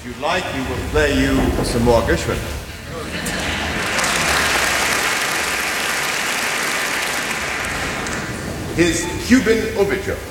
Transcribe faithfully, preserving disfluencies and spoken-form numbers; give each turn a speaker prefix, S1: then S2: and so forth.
S1: you like, we will play you some more Gershwin. His Cuban Overture.